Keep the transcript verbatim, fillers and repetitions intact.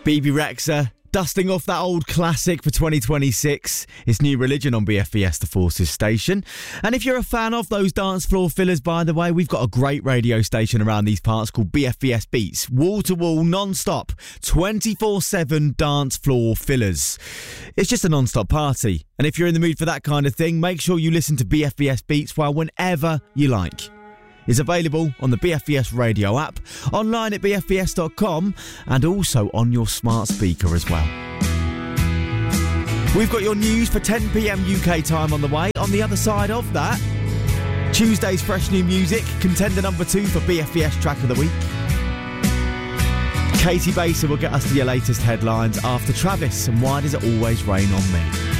Bebe Rexha, dusting off that old classic for twenty twenty-six. It's New Religion on B F B S The Forces station. And if you're a fan of those dance floor fillers, by the way, we've got a great radio station around these parts called B F B S Beats. Wall-to-wall, non-stop, twenty-four seven dance floor fillers. It's just a non-stop party. And if you're in the mood for that kind of thing, make sure you listen to B F B S Beats well whenever you like. Is available on the B F B S radio app, online at b f b s dot com, and also on your smart speaker as well. We've got your news for ten p.m. U K time on the way. On the other side of that, Tuesday's fresh new music, contender number two for B F B S Track of the Week. Katie Baser will get us to your latest headlines after Travis and Why Does It Always Rain on Me.